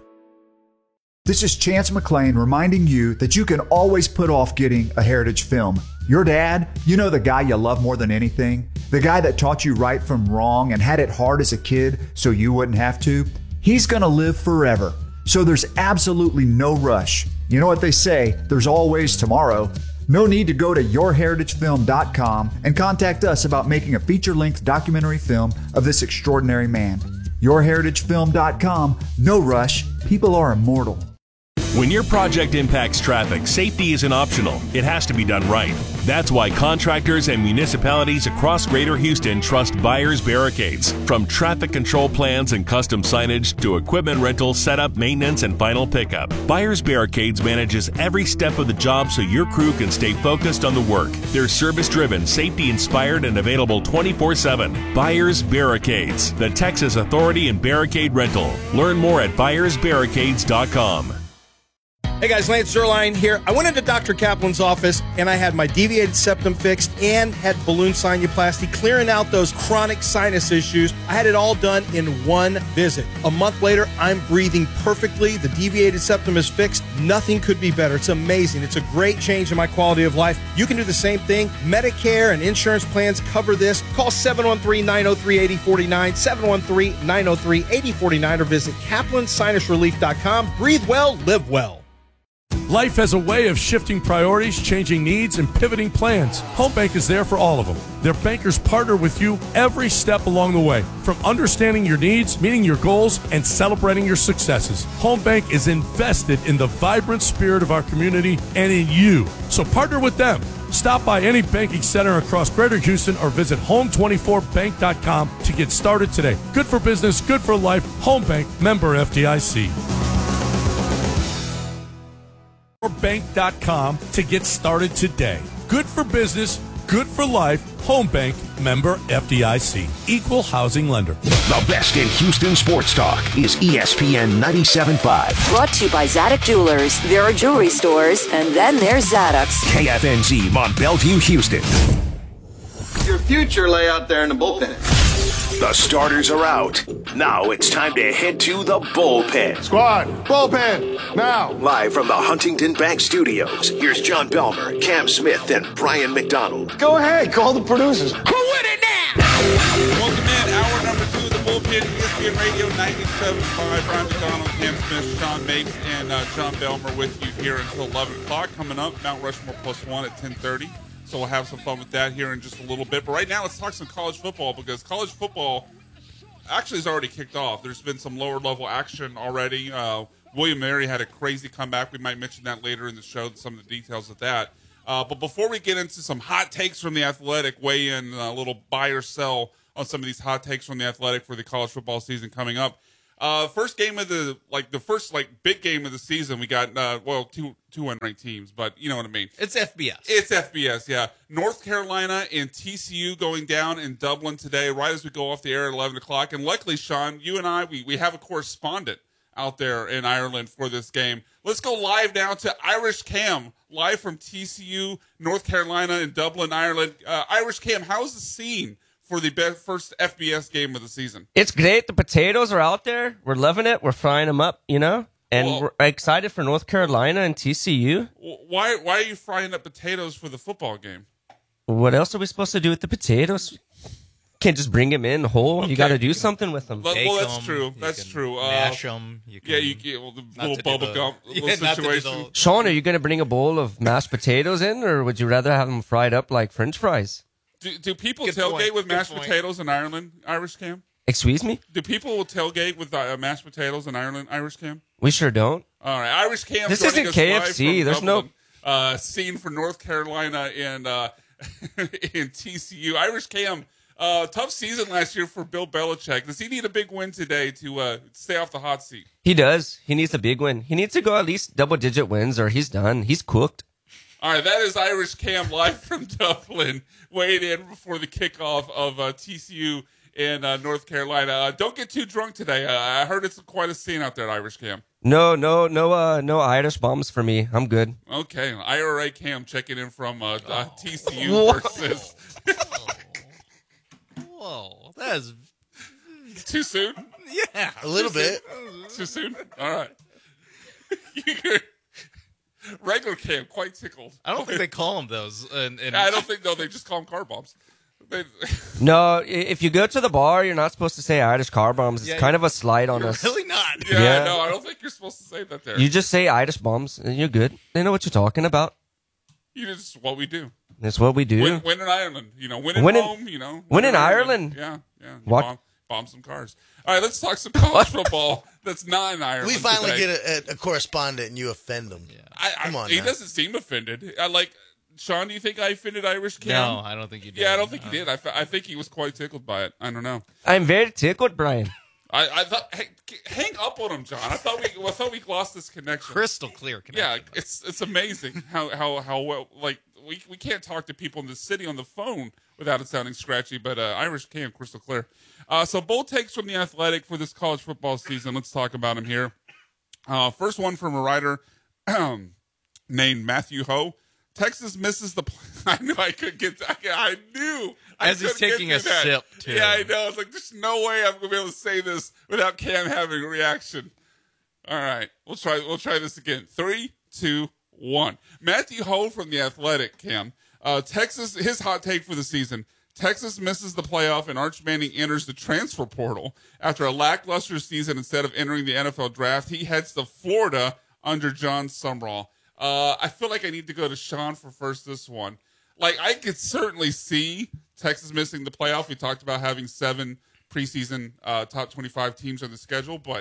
This is Chance McClain reminding you that you can always put off getting a Heritage Film. Your dad, you know, the guy you love more than anything, the guy that taught you right from wrong and had it hard as a kid so you wouldn't have to, he's going to live forever. So there's absolutely no rush. You know what they say, there's always tomorrow. No need to go to yourheritagefilm.com and contact us about making a feature-length documentary film of this extraordinary man. Yourheritagefilm.com, no rush, people are immortal. When your project impacts traffic, safety isn't optional. It has to be done right. That's why contractors and municipalities across Greater Houston trust Byers Barricades. From traffic control plans and custom signage to equipment rental, setup, maintenance, and final pickup, Byers Barricades manages every step of the job so your crew can stay focused on the work. They're service-driven, safety-inspired, and available 24/7. Byers Barricades, the Texas authority in barricade rental. Learn more at ByersBarricades.com. Hey guys, Lance Zerline here. I went into Dr. Kaplan's office and I had my deviated septum fixed and had balloon sinuplasty, clearing out those chronic sinus issues. I had it all done in one visit. A month later, I'm breathing perfectly. The deviated septum is fixed. Nothing could be better. It's amazing. It's a great change in my quality of life. You can do the same thing. Medicare and insurance plans cover this. Call 713-903-8049, 713-903-8049, or visit kaplansinusrelief.com. Breathe well, live well. Life has a way of shifting priorities, changing needs, and pivoting plans. Home Bank is there for all of them. Their bankers partner with you every step along the way, from understanding your needs, meeting your goals, and celebrating your successes. Home Bank is invested in the vibrant spirit of our community and in you. So partner with them. Stop by any banking center across Greater Houston or visit home24bank.com to get started today. Good for business, good for life. Home Bank, member FDIC. Bank.com to get started today. Good for business, good for life. Home Bank, member FDIC. Equal housing lender. The best in Houston sports talk is ESPN 97.5. Brought to you by Zadok Jewelers. There are jewelry stores, and then there's Zadok's. KFNZ, Mont Bellevue, Houston. Your future lay out there in the bullpen. The starters are out. Now it's time to head to the bullpen. Squad, bullpen, now. Live from the Huntington Bank Studios, here's John Belmer, Cam Smith, and Brian McDonald. Go ahead, call the producers. Who with it now? Welcome in, hour number 2 of the bullpen, ESPN Radio 97.5. Brian McDonald, Cam Smith, Sean Mapes, and John Belmer with you here until 11 o'clock. Coming up, Mount Rushmore +1 at 10:30. So we'll have some fun with that here in just a little bit. But right now, let's talk some college football, because college football actually has already kicked off. There's been some lower-level action already. William Mary had a crazy comeback. We might mention that later in the show, some of the details of that. But before we get into some hot takes from The Athletic, weigh in a little buy or sell on some of these hot takes from The Athletic for the college football season coming up. First game of the first big game of the season, we got two unranked teams, but you know what I mean. It's FBS. It's FBS, yeah. North Carolina and TCU going down in Dublin today, right as we go off the air at 11 o'clock. And luckily, Sean, you and I, we have a correspondent out there in Ireland for this game. Let's go live now to Irish Cam, live from TCU, North Carolina in Dublin, Ireland. Irish Cam, how's the scene for the first FBS game of the season? It's great. The potatoes are out there. We're loving it. We're frying them up, and we're excited for North Carolina and TCU. Why are you frying up potatoes for the football game? What else are we supposed to do with the potatoes? Can't just bring them in whole. Okay. You got to do something with them. Well, that's true. That's true. Mash them. You get the little bubble gum situation. Sean, are you going to bring a bowl of mashed potatoes in, or would you rather have them fried up like French fries? Do people tailgate with mashed potatoes in Ireland, Irish Cam? Excuse me? Do people tailgate with mashed potatoes in Ireland, Irish Cam? We sure don't. All right, Irish Cam. This isn't KFC. There's Dublin. Scene for North Carolina and in TCU. Irish Cam. Tough season last year for Bill Belichick. Does he need a big win today to stay off the hot seat? He does. He needs a big win. He needs to go at least double-digit wins, or he's done. He's cooked. All right, that is Irish Cam live from Dublin, weighed in before the kickoff of TCU in North Carolina. Don't get too drunk today. I heard it's quite a scene out there, Irish Cam. No Irish bombs for me. I'm good. Okay, IRA Cam checking in from TCU versus. Whoa, that is too soon. Yeah, a little bit. Too soon. All right. Regular Cam, quite tickled. I don't think they call them those. I don't think, they just call them car bombs. No, if you go to the bar, you're not supposed to say Irish car bombs. It's kind of a slight on us. Really not. Yeah, no, I don't think you're supposed to say that there. You just say Irish bombs, and you're good. They know what you're talking about. It's what we do. That's what we do. Win in Ireland. Win at home. Win in Ireland. Yeah. What? Bomb some cars. All right, let's talk some college football that's not in Ireland. We finally today. get a correspondent and you offend him. Yeah. Come on. He doesn't seem offended. Sean, do you think I offended Irish Cam? No, I don't think you did. Yeah, I don't think he did. I think he was quite tickled by it. I don't know. I'm very tickled, Brian. I thought, hang up on him, John. I thought we lost this connection. Crystal clear connection. Yeah, it's amazing how well we can't talk to people in the city on the phone without it sounding scratchy. But Irish Cam, crystal clear. So bold takes from The Athletic for this college football season. Let's talk about them here. First one from a writer named Matthew Ho. Texas misses the. I knew I could get. I knew. As he's taking a sip, too. Yeah, I know. It's like there's no way I'm gonna be able to say this without Cam having a reaction. All right, we'll try this again. 3, 2, 1. Matthew Ho from The Athletic. Cam. Texas. His hot take for the season. Texas misses the playoff and Arch Manning enters the transfer portal after a lackluster season. Instead of entering the NFL draft, he heads to Florida under John Sumrall. I feel like I need to go to Sean for first this one. I could certainly see Texas missing the playoff. We talked about having 7 preseason top 25 teams on the schedule, but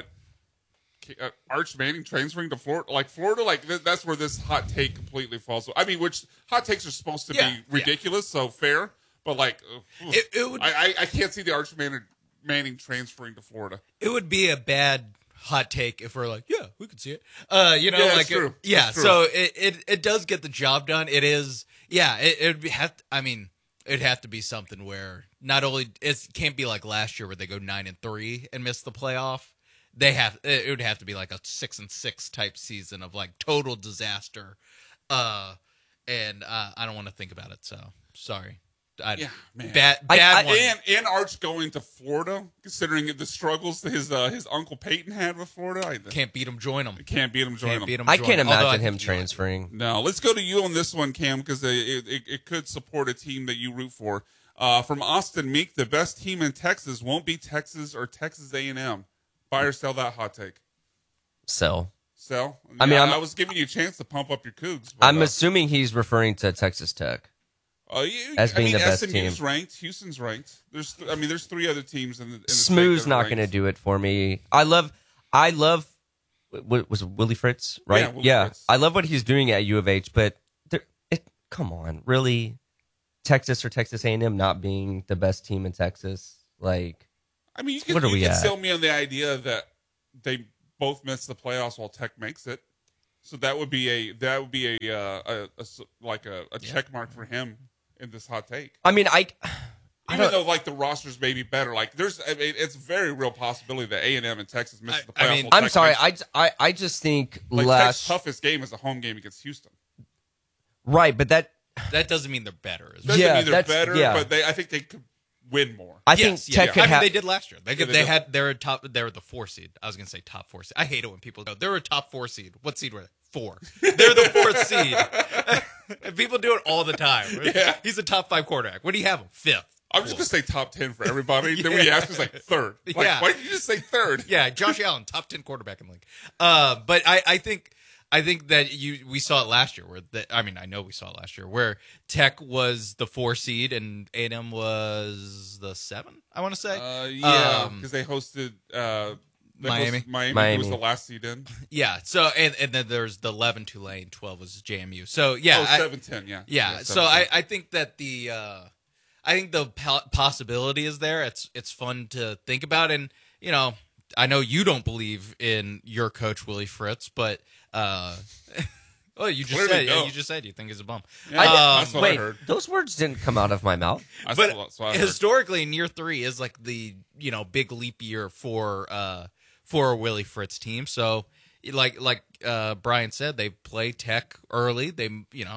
Arch Manning transferring to Florida, that's where this hot take completely falls. I mean, which hot takes are supposed to be ridiculous, so fair, but it would, I can't see the Arch Manning transferring to Florida. It would be a bad hot take if we're we could see it. It's true. Yeah, it's true. So it does get the job done. It is, it'd have to be something where not only it can't be like last year where they go 9-3 and miss the playoff. It would have to be like a 6-6 type season of total disaster. And I don't want to think about it. So sorry. Yeah, man. Bad one. And Arch going to Florida, considering the struggles that his Uncle Peyton had with Florida. Can't beat him, join him. Can't beat him, join him. I can't imagine him transferring. No, let's go to you on this one, Cam, because it could support a team that you root for. From Austin Meek, the best team in Texas won't be Texas or Texas A&M. Buy or sell that hot take? Sell. Sell? I mean, I was giving you a chance to pump up your Cougs. I'm assuming he's referring to Texas Tech. As being the best team. SMU's ranked. Houston's ranked. There's 3 other teams in the Smooth's not going to do it for me. I love. What was it, Willie Fritz? Right? Yeah. Fritz. I love what he's doing at U of H, but come on, really, Texas or Texas A&M not being the best team in Texas, like. I mean, you what are we can at? sell me on the idea that they both miss the playoffs while Tech makes it. So that would be a check mark for him in this hot take. I mean, even though like the rosters may be better, like it's a very real possibility that A&M and Texas miss the playoffs. I mean, I'm sorry, I just think Tech's toughest game is a home game against Houston. Right, but that doesn't mean they're better. Doesn't mean they're better, but I think they could win more. I think Tech could they did last year. They're the 4 seed. I was going to say top 4 seed. I hate it when people go, they're a top 4 seed. What seed were they? 4. They're the 4th seed. And people do it all the time. Yeah. He's a top 5 quarterback. What do you have him? 5th. I'm just going to say top 10 for everybody. Then when you ask, it's like 3rd. Like, why did you just say 3rd? Yeah, Josh Allen, top 10 quarterback in the league. But I think that we saw it last year. I know we saw it last year, where Tech was the 4 seed and A&M was the 7. I want to say. Because they hosted Miami. Miami was the last seed in. Yeah. So and then there's the 11 Tulane, 12 was JMU. So yeah, 7-10. Yeah. Yeah. So I think that the possibility is there. It's fun to think about, and I know you don't believe in your coach Willie Fritz, but well, you just said you think he's a bum. Yeah, that's what I heard. Those words didn't come out of my mouth. But historically, in year 3 is like the big leap year for a Willie Fritz team. So like Brian said, they play Tech early. They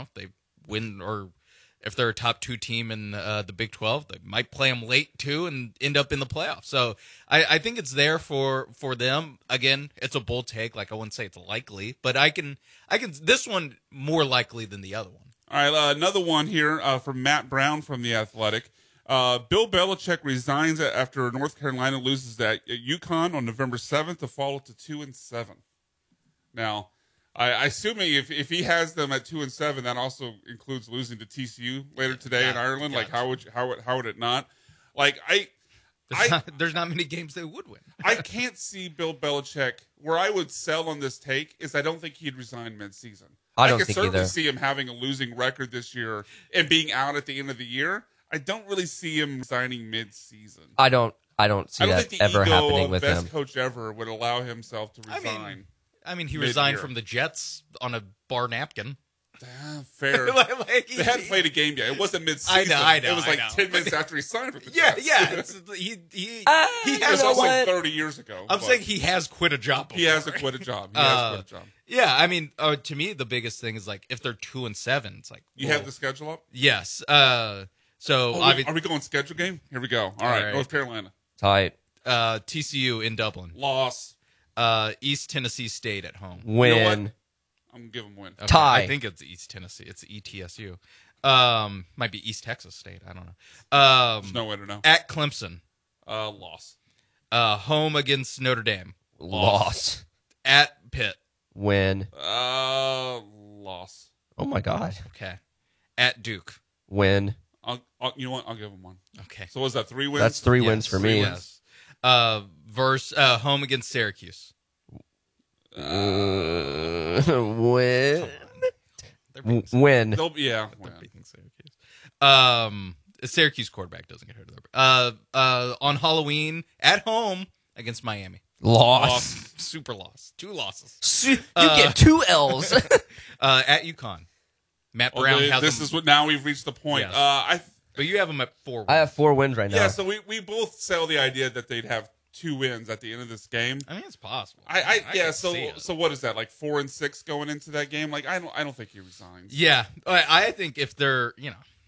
win, or if they're a top 2 team in the Big 12, they might play them late too and end up in the playoffs. So I think it's there for them. Again, it's a bold take. Like, I wouldn't say it's likely, but I can this one more likely than the other one. All right, another one here from Matt Brown from The Athletic. Bill Belichick resigns after North Carolina loses at UConn on November 7th to fall to 2-7. Now, I assuming if he has them at 2-7, that also includes losing to TCU later today in Ireland. Like, how would it not? Like, there's not many games they would win. I can't see Bill Belichick. Where I would sell on this take is I don't think he'd resign mid-season. I don't could think certainly either. see him having a losing record this year and being out at the end of the year. I don't really see him resigning mid-season. I don't see that think the ever ego happening of with best him. coach ever would allow himself to resign. I mean, he resigned from the Jets on a bar napkin. Fair. They hadn't played a game yet. It wasn't mid-season. I know. It was like 10 minutes after he signed with the Jets. Yeah. He It has was also quit. 30 years ago. I'm saying he has quit a job before. He has quit a job. Yeah, I mean, to me, the biggest thing is like if they're 2-7, it's like You have the schedule up? Yes. So are we going schedule game? Here we go. All right. North Carolina. Tight. TCU in Dublin. Loss. East Tennessee State at home. Win. You know what? I'm going to give them win. Okay, Tie. I think it's East Tennessee. It's ETSU. Might be East Texas State. I don't know. There's no way to know. At Clemson. Loss. Home against Notre Dame. Loss. At Pitt. Win. Loss. Oh my God. Okay. At Duke. Win. You know what? I'll give them one. Okay. So was that 3 wins? That's 3 wins for me. Yes. Home against Syracuse. Win. Win. Yeah. They're beating Syracuse. Syracuse quarterback doesn't get hurt. On Halloween at home against Miami. Loss. Super loss. 2 losses. You get 2 L's. At UConn. Matt Brown has this them. is what now we've reached the point. Yes. But you have them at 4 wins. I have 4 wins right now. Yeah, so we both sell the idea that they'd have 2 wins at the end of this game. I mean, it's possible. So what is that, like 4-6 going into that game? Like I don't think he resigns. Yeah, I think if they're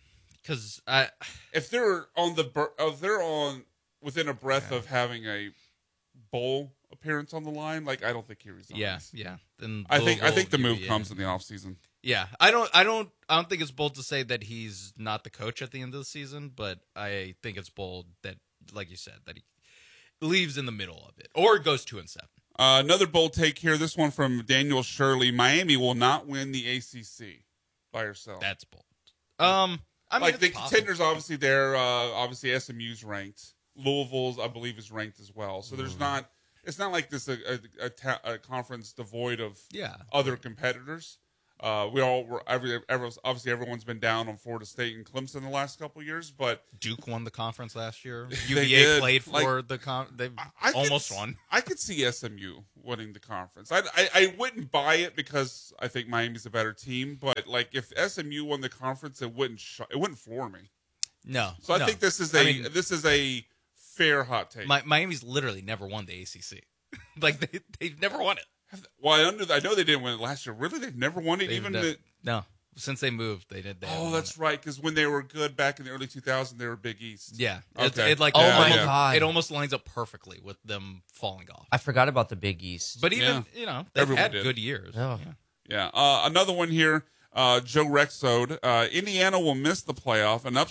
because if they're on within a breath of having a bowl appearance on the line, like I don't think he resigns. Yeah. Then I think the move UVA. comes in the offseason. Yeah, I don't think it's bold to say that he's not the coach at the end of the season, but I think it's bold that, like you said, that he leaves in the middle of it or goes 2-7. Another bold take here. This one from Daniel Shirley. Miami will not win the ACC by herself. That's bold. I mean, like the possible. contenders, obviously there. Obviously SMU's ranked. Louisville's, I believe, is ranked as well. So there's not. It's not like this a conference devoid of other competitors. Obviously everyone's been down on Florida State and Clemson the last couple of years, but Duke won the conference last year. They UVA did. played for Like, the they I almost could, won. I could see SMU winning the conference. I wouldn't buy it because I think Miami's a better team, but like if SMU won the conference, it wouldn't floor me. No. So I think this is a fair hot take. Miami's literally never won the ACC. Like they've never won it. Well, I know they didn't win it last year. Really, they've never won it. No, since they moved, they did. That's right. Because when they were good back in the early 2000s, they were Big East. Yeah. Okay. It almost lines up perfectly with them falling off. I forgot about the Big East. But even they've Everyone had did. good years. Oh. Yeah. Another one here. Joe Rexode. Indiana will miss the playoff.